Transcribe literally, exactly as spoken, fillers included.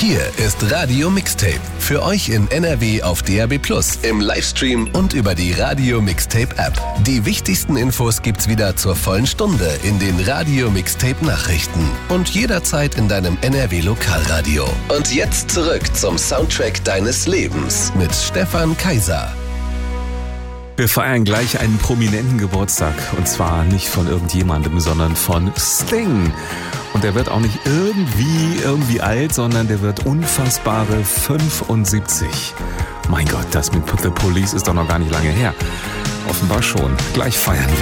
Hier ist Radio Mixtape. Für euch in N R W auf D A B plus, im Livestream und über die Radio Mixtape App. Die wichtigsten Infos gibt's wieder zur vollen Stunde in den Radio Mixtape Nachrichten und jederzeit in deinem N R W Lokalradio. Und jetzt zurück zum Soundtrack deines Lebens mit Stefan Kaiser. Wir feiern gleich einen prominenten Geburtstag. Und zwar nicht von irgendjemandem, sondern von Sting. Und der wird auch nicht irgendwie, irgendwie alt, sondern der wird unfassbare fünfundsiebzig. Mein Gott, das mit The Police ist doch noch gar nicht lange her. Offenbar schon. Gleich feiern